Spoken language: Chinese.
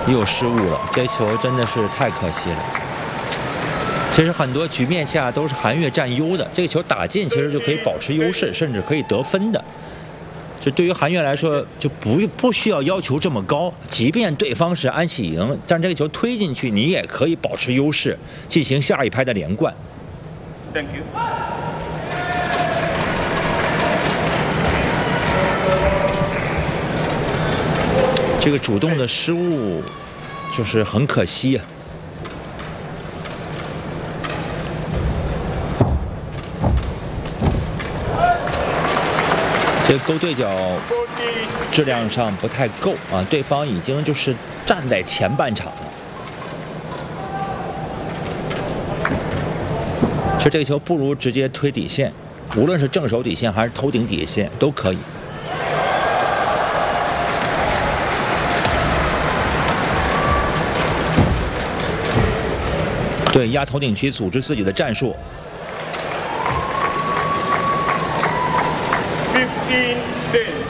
又失误了，这球真的是太可惜了。其实很多局面下都是韩越占优的，这个球打进其实就可以保持优势，甚至可以得分的。就对于韩越来说，就不需要求这么高，即便对方是安喜赢，但这个球推进去，你也可以保持优势，进行下一拍的连贯。 Thank you。 这个主动的失误，就是很可惜啊。这个勾对角质量上不太够啊，对方已经就是站在前半场了。其实这个球不如直接推底线，无论是正手底线还是头顶底线都可以。对，压头顶区组织自己的战术。 15-10。